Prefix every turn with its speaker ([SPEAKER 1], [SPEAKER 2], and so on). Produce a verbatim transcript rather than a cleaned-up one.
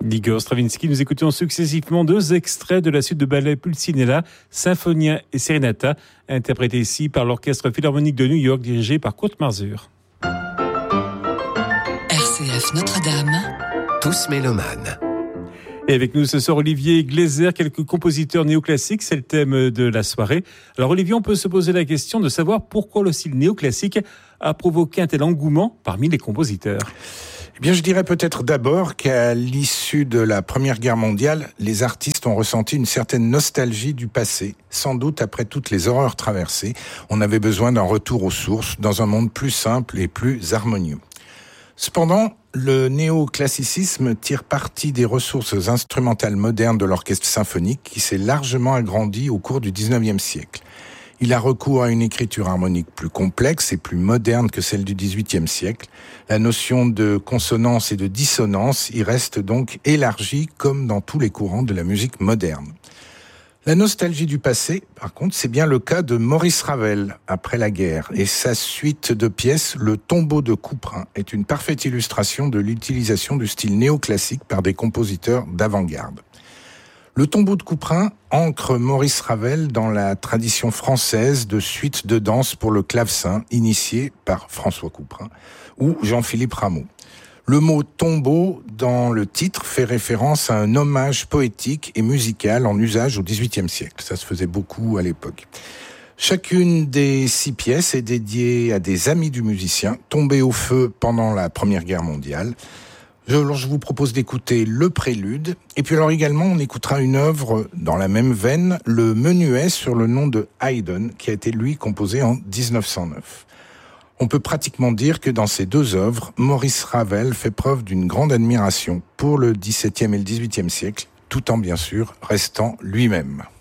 [SPEAKER 1] d'Igor Stravinsky. Nous écoutons successivement deux extraits de la suite de ballet Pulcinella, Symphonia et Serenata, interprétés ici par l'Orchestre Philharmonique de New York, dirigé par Kurt Masur.
[SPEAKER 2] R C F Notre-Dame.
[SPEAKER 3] Tous mélomanes.
[SPEAKER 1] Et avec nous ce soir, Olivier Gleiser, quelques compositeurs néoclassiques, c'est le thème de la soirée. Alors Olivier, on peut se poser la question de savoir pourquoi le style néoclassique a provoqué un tel engouement parmi les compositeurs.
[SPEAKER 4] Eh bien, je dirais peut-être d'abord qu'à l'issue de la Première Guerre mondiale, les artistes ont ressenti une certaine nostalgie du passé. Sans doute, après toutes les horreurs traversées, on avait besoin d'un retour aux sources, dans un monde plus simple et plus harmonieux. Cependant, le néoclassicisme tire parti des ressources instrumentales modernes de l'orchestre symphonique qui s'est largement agrandi au cours du dix-neuvième siècle. Il a recours à une écriture harmonique plus complexe et plus moderne que celle du dix-huitième siècle. La notion de consonance et de dissonance y reste donc élargie comme dans tous les courants de la musique moderne. La nostalgie du passé, par contre, c'est bien le cas de Maurice Ravel après la guerre. Et sa suite de pièces, Le tombeau de Couperin, est une parfaite illustration de l'utilisation du style néoclassique par des compositeurs d'avant-garde. Le tombeau de Couperin ancre Maurice Ravel dans la tradition française de suites de danse pour le clavecin initiée par François Couperin ou Jean-Philippe Rameau. Le mot tombeau dans le titre fait référence à un hommage poétique et musical en usage au dix-huitième siècle. Ça se faisait beaucoup à l'époque. Chacune des six pièces est dédiée à des amis du musicien tombés au feu pendant la Première Guerre mondiale. Je, alors je vous propose d'écouter le prélude. Et puis alors également, on écoutera une œuvre dans la même veine, le menuet sur le nom de Haydn, qui a été lui composé en dix-neuf cent neuf. On peut pratiquement dire que dans ces deux œuvres, Maurice Ravel fait preuve d'une grande admiration pour le dix-septième et le dix-huitième siècle, tout en bien sûr restant lui-même.